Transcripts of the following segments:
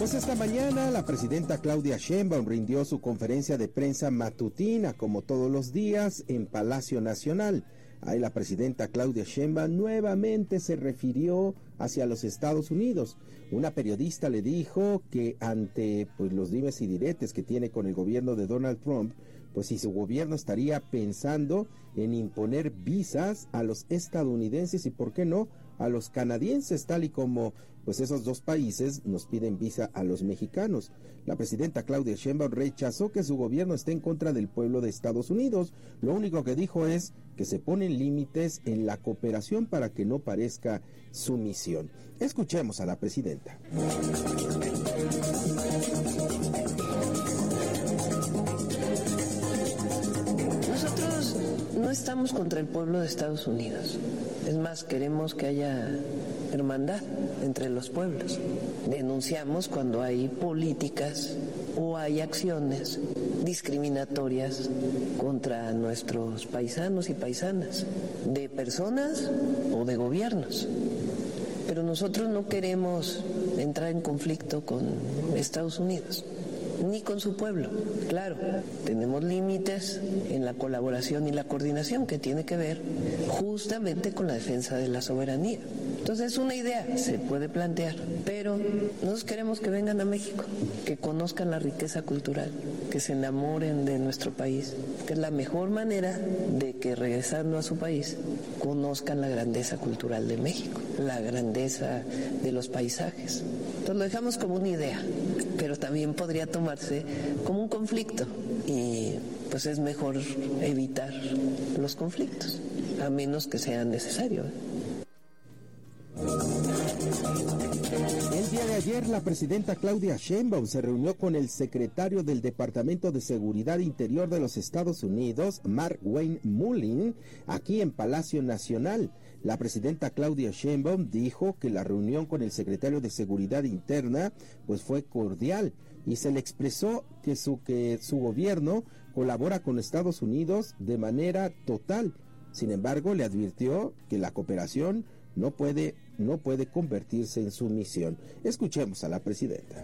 Pues esta mañana la presidenta Claudia Sheinbaum rindió su conferencia de prensa matutina, como todos los días, en Palacio Nacional. Ahí la presidenta Claudia Sheinbaum nuevamente se refirió hacia los Estados Unidos. Una periodista le dijo que ante los dimes y diretes que tiene con el gobierno de Donald Trump, pues si su gobierno estaría pensando en imponer visas a los estadounidenses y por qué no a los canadienses, tal y como pues esos dos países nos piden visa a los mexicanos. La presidenta Claudia Sheinbaum rechazó que su gobierno esté en contra del pueblo de Estados Unidos. Lo único que dijo es que se ponen límites en la cooperación para que no parezca sumisión. Escuchemos a la presidenta. Nosotros no estamos contra el pueblo de Estados Unidos. Es más, queremos que haya hermandad entre los pueblos. Denunciamos cuando hay políticas o hay acciones discriminatorias contra nuestros paisanos y paisanas, de personas o de gobiernos. Pero nosotros no queremos entrar en conflicto con Estados Unidos, ni con su pueblo. Claro, tenemos límites en la colaboración y la coordinación que tiene que ver justamente con la defensa de la soberanía. Entonces, una idea se puede plantear, pero nosotros queremos que vengan a México, que conozcan la riqueza cultural, que se enamoren de nuestro país, que es la mejor manera de que regresando a su país conozcan la grandeza cultural de México, la grandeza de los paisajes. Entonces lo dejamos como una idea, pero también podría tomarse como un conflicto y pues es mejor evitar los conflictos, a menos que sea necesario. El día de ayer, la presidenta Claudia Sheinbaum se reunió con el secretario del Departamento de Seguridad Interior de los Estados Unidos, Mark Wayne Mullin, aquí en Palacio Nacional. La presidenta Claudia Sheinbaum dijo que la reunión con el secretario de Seguridad Interna pues fue cordial y se le expresó que su gobierno colabora con Estados Unidos de manera total. Sin embargo, le advirtió que la cooperación no puede convertirse en sumisión. Escuchemos a la presidenta.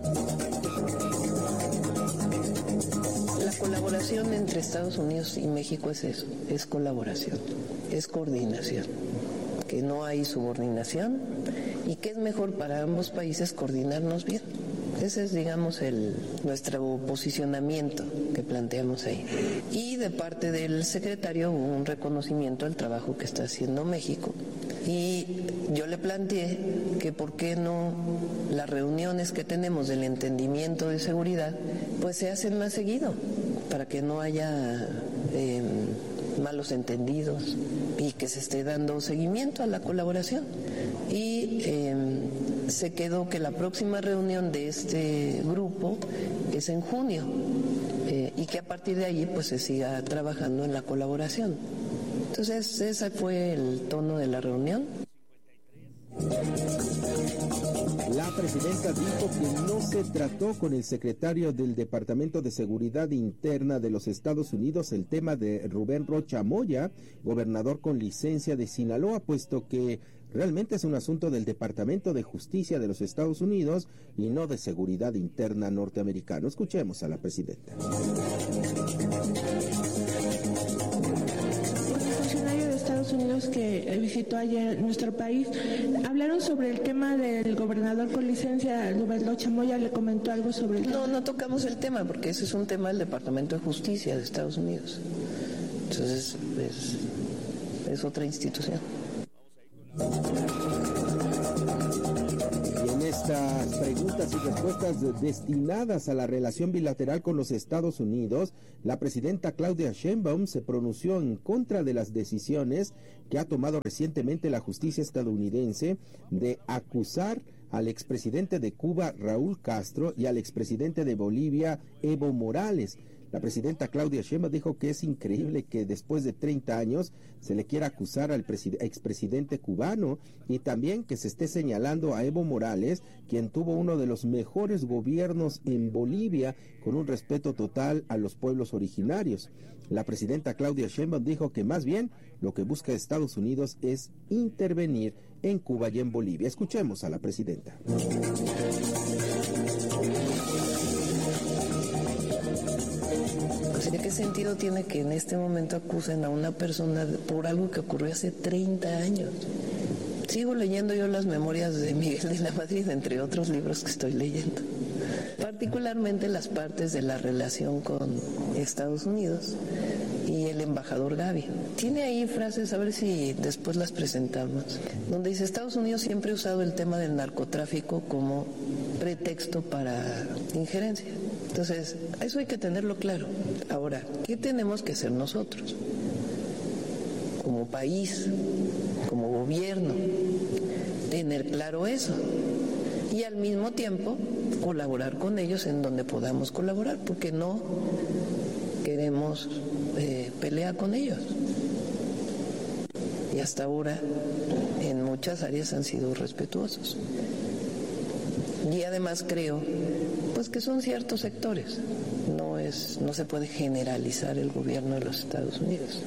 La colaboración entre Estados Unidos y México es eso, es colaboración, es coordinación, que no hay subordinación y que es mejor para ambos países coordinarnos bien. Ese es, digamos, nuestro posicionamiento que planteamos ahí. Y de parte del secretario hubo un reconocimiento al trabajo que está haciendo México. Y yo le planteé que por qué no las reuniones que tenemos del entendimiento de seguridad pues se hacen más seguido, para que no haya malos entendidos y que se esté dando seguimiento a la colaboración. Y se quedó que la próxima reunión de este grupo es en junio y que a partir de ahí pues se siga trabajando en la colaboración. Entonces ese fue el tono de la reunión. La presidenta dijo que no se trató con el secretario del Departamento de Seguridad Interna de los Estados Unidos el tema de Rubén Rocha Moya, gobernador con licencia de Sinaloa, puesto que realmente es un asunto del Departamento de Justicia de los Estados Unidos y no de Seguridad Interna norteamericano. Escuchemos a la presidenta. Unidos que visitó ayer nuestro país, hablaron sobre el tema del gobernador con licencia, Rubén Rocha Moya, le comentó algo sobre el tema. No tocamos el tema porque ese es un tema del Departamento de Justicia de Estados Unidos. Entonces es otra institución. Y en estas preguntas y respuestas destinadas a la relación bilateral con los Estados Unidos, la presidenta Claudia Sheinbaum se pronunció en contra de las decisiones que ha tomado recientemente la justicia estadounidense de acusar al expresidente de Cuba, Raúl Castro, y al expresidente de Bolivia, Evo Morales. La presidenta Claudia Sheinbaum dijo que es increíble que después de 30 años se le quiera acusar al expresidente cubano y también que se esté señalando a Evo Morales, quien tuvo uno de los mejores gobiernos en Bolivia con un respeto total a los pueblos originarios. La presidenta Claudia Sheinbaum dijo que más bien lo que busca Estados Unidos es intervenir en Cuba y en Bolivia. Escuchemos a la presidenta. ¿Qué sentido tiene que en este momento acusen a una persona por algo que ocurrió hace 30 años? Sigo leyendo yo las memorias de Miguel de la Madrid, entre otros libros que estoy leyendo. Particularmente las partes de la relación con Estados Unidos y el embajador Gavi. Tiene ahí frases, a ver si después las presentamos, donde dice: Estados Unidos siempre ha usado el tema del narcotráfico como pretexto para injerencia. Entonces, eso hay que tenerlo claro. Ahora, ¿qué tenemos que hacer nosotros? Como país, como gobierno, tener claro eso. Y al mismo tiempo colaborar con ellos en donde podamos colaborar, porque no queremos pelear con ellos. Y hasta ahora en muchas áreas han sido respetuosos. Y además creo pues que son ciertos sectores. No se puede generalizar el gobierno de los Estados Unidos.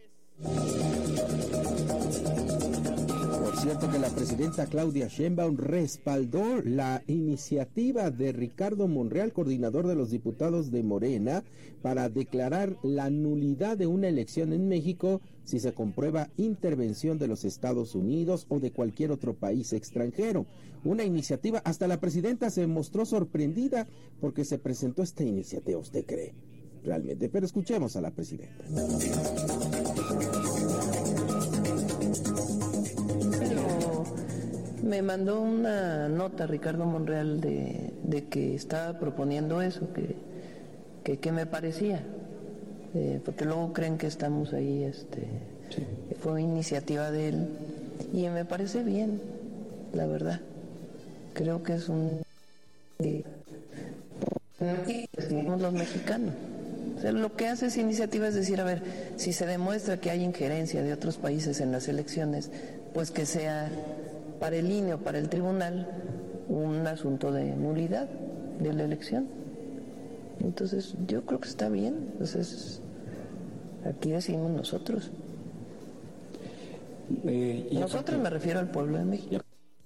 Cierto que la presidenta Claudia Sheinbaum respaldó la iniciativa de Ricardo Monreal, coordinador de los diputados de Morena, para declarar la nulidad de una elección en México si se comprueba intervención de los Estados Unidos o de cualquier otro país extranjero. Una iniciativa, hasta la presidenta se mostró sorprendida porque se presentó esta iniciativa, ¿usted cree? Realmente, pero escuchemos a la presidenta. Me mandó una nota Ricardo Monreal de que estaba proponiendo eso, que me parecía, porque luego creen que estamos ahí, sí. Fue iniciativa de él y me parece bien, la verdad. Creo que es un decimos los mexicanos. O sea, lo que hace esa iniciativa es decir, a ver, si se demuestra que hay injerencia de otros países en las elecciones, pues que sea para el INE o para el tribunal un asunto de nulidad de la elección. Entonces yo creo que está bien. Entonces aquí decimos nosotros. Nosotros me refiero al pueblo de México.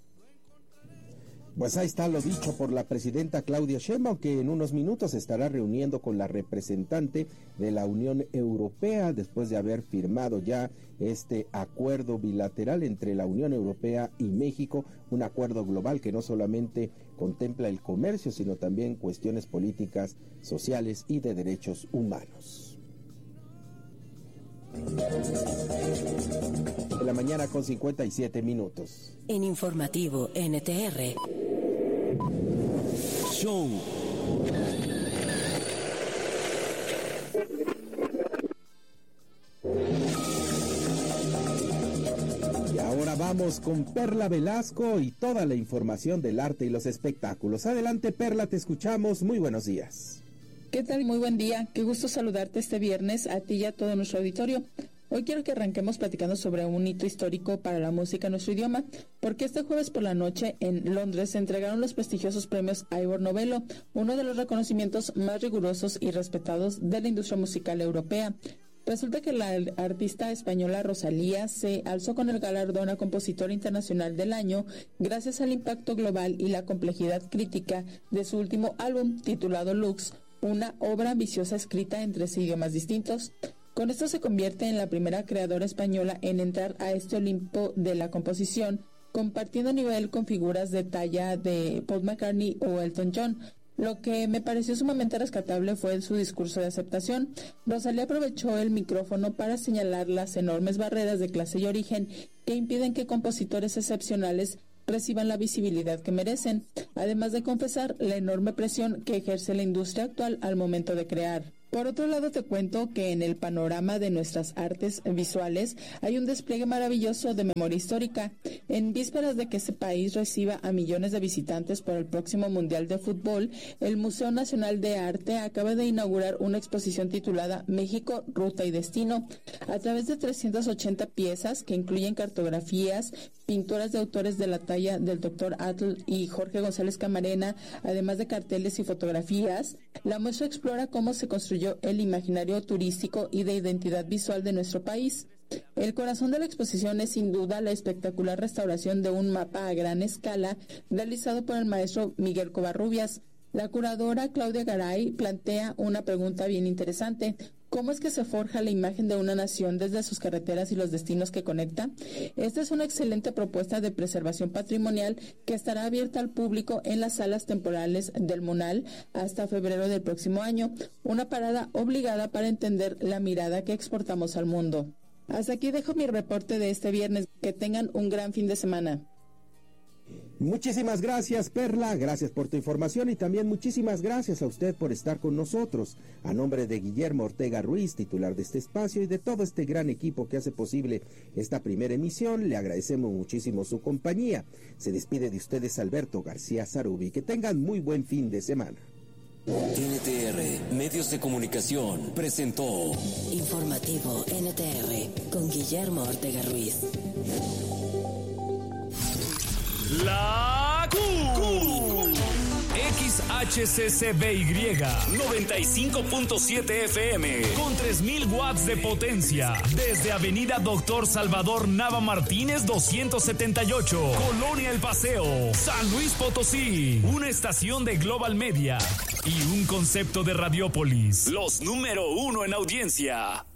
Pues ahí está lo dicho por la presidenta Claudia Sheinbaum, que en unos minutos se estará reuniendo con la representante de la Unión Europea después de haber firmado ya este acuerdo bilateral entre la Unión Europea y México, un acuerdo global que no solamente contempla el comercio, sino también cuestiones políticas, sociales y de derechos humanos. De la mañana con 57 minutos. En Informativo NTR. Show. Y ahora vamos con Perla Velasco y toda la información del arte y los espectáculos. Adelante, Perla, te escuchamos. Muy buenos días. ¿Qué tal? Muy buen día. Qué gusto saludarte este viernes a ti y a todo nuestro auditorio. Hoy quiero que arranquemos platicando sobre un hito histórico para la música en nuestro idioma, porque este jueves por la noche en Londres se entregaron los prestigiosos premios Ivor Novello, uno de los reconocimientos más rigurosos y respetados de la industria musical europea. Resulta que la artista española Rosalía se alzó con el galardón a Compositor Internacional del Año gracias al impacto global y la complejidad crítica de su último álbum titulado Lux, una obra ambiciosa escrita en 3 idiomas distintos. Con esto se convierte en la primera creadora española en entrar a este Olimpo de la composición, compartiendo nivel con figuras de talla de Paul McCartney o Elton John. Lo que me pareció sumamente rescatable fue su discurso de aceptación. Rosalía aprovechó el micrófono para señalar las enormes barreras de clase y origen que impiden que compositores excepcionales reciban la visibilidad que merecen, además de confesar la enorme presión que ejerce la industria actual al momento de crear. Por otro lado, te cuento que en el panorama de nuestras artes visuales hay un despliegue maravilloso de memoria histórica. En vísperas de que ese país reciba a millones de visitantes para el próximo Mundial de Fútbol, el Museo Nacional de Arte acaba de inaugurar una exposición titulada México, Ruta y Destino. A través de 380 piezas que incluyen cartografías, pinturas de autores de la talla del Dr. Atl y Jorge González Camarena, además de carteles y fotografías, la muestra explora cómo se construyó el imaginario turístico y de identidad visual de nuestro país. El corazón de la exposición es sin duda la espectacular restauración de un mapa a gran escala realizado por el maestro Miguel Covarrubias. La curadora Claudia Garay plantea una pregunta bien interesante. ¿Cómo es que se forja la imagen de una nación desde sus carreteras y los destinos que conecta? Esta es una excelente propuesta de preservación patrimonial que estará abierta al público en las salas temporales del MUNAL hasta febrero del próximo año. Una parada obligada para entender la mirada que exportamos al mundo. Hasta aquí dejo mi reporte de este viernes. Que tengan un gran fin de semana. Muchísimas gracias, Perla, gracias por tu información y también muchísimas gracias a usted por estar con nosotros. A nombre de Guillermo Ortega Ruiz, titular de este espacio, y de todo este gran equipo que hace posible esta primera emisión, le agradecemos muchísimo su compañía. Se despide de ustedes Alberto García Zarubi. Que tengan muy buen fin de semana. NTR Medios de Comunicación presentó Informativo NTR con Guillermo Ortega Ruiz. La Q. XHCCBY 95.7 FM con 3000 watts de potencia desde Avenida Doctor Salvador Nava Martínez 278, Colonia El Paseo, San Luis Potosí. Una estación de Global Media y un concepto de Radiópolis. Los número 1 en audiencia.